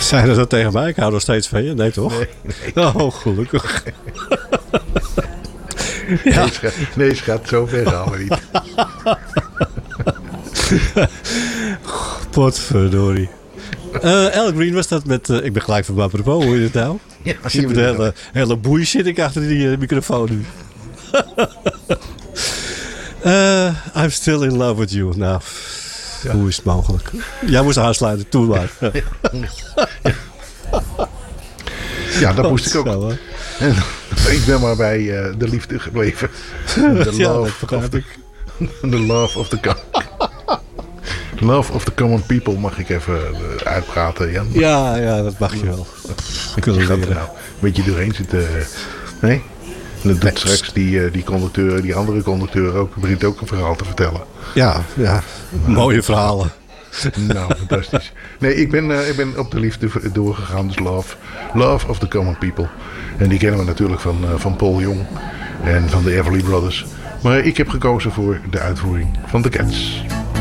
Zei dat tegen mij? Ik hou nog steeds van je. Nee, toch? Nee. Oh, gelukkig. Ja. Nee, schat, zo ver gaan we niet. Potverdorie. Al Green was dat met... ik ben gelijk van apropos, hoe is het nou? Ja, Ik zit met een hele boei zit ik achter die microfoon nu. I'm still in love with you. Nou, hoe is het mogelijk? Jij moest aansluiten, toen maar. Ja, dat moest ik ook. Ik ben maar bij de liefde gebleven. Dat begrijp ik. The love of the love of the common people mag ik even uitpraten, Jan. Ja, dat mag je wel. Ik wil het nou leren. een beetje doorheen zitten. Nee? En dat doet straks die conducteur, die andere conducteur ook, begint ook een verhaal te vertellen. Ja. Mooie verhalen. Nou, fantastisch. Nee, ik ben op de liefde doorgegaan. Dus love of the common people. En die kennen we natuurlijk van Paul Young en van de Everly Brothers. Maar ik heb gekozen voor de uitvoering van The Cats.